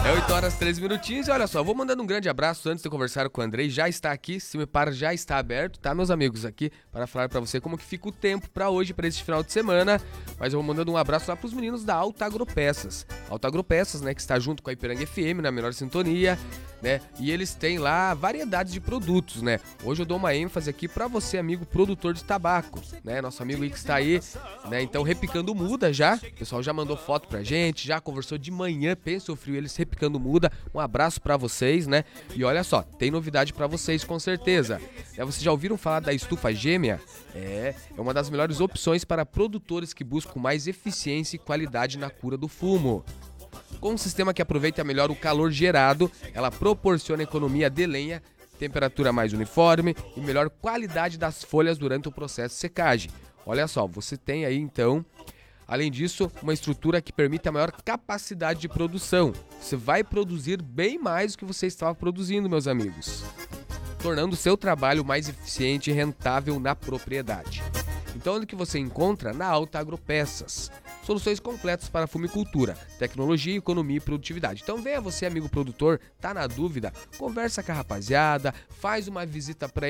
É 8 horas 13 minutinhos e olha só, vou mandando um grande abraço antes de conversar com o Andrei, já está aqui, se me para já está aberto, tá meus amigos aqui, para falar para você como que fica o tempo para hoje, para esse final de semana, mas eu vou mandando um abraço lá pros meninos da Alta Agropeças, né, que está junto com a Ipiranga FM, na melhor sintonia, né, e eles têm lá variedades de produtos, né, hoje eu dou uma ênfase aqui para você, amigo produtor de tabaco, né, nosso amigo aí que está aí, né, então repicando muda já, o pessoal já mandou foto pra gente, já conversou de manhã, pensa o frio, eles repicando muda, um abraço pra vocês, né, e olha só, tem novidade pra vocês com certeza, vocês já ouviram falar da estufa gêmea? É uma das melhores opções para produtores que buscam mais eficiência e qualidade na cura do fumo. Com um sistema que aproveita melhor o calor gerado, ela proporciona economia de lenha, temperatura mais uniforme e melhor qualidade das folhas durante o processo de secagem. Olha só, você tem aí então, além disso, uma estrutura que permite a maior capacidade de produção. Você vai produzir bem mais do que você estava produzindo, meus amigos, tornando o seu trabalho mais eficiente e rentável na propriedade. Então, onde que você encontra? Na Alta Agropeças. Soluções completas para a fumicultura, tecnologia, economia e produtividade. Então venha você, amigo produtor, tá na dúvida? Conversa com a rapaziada, faz uma visita para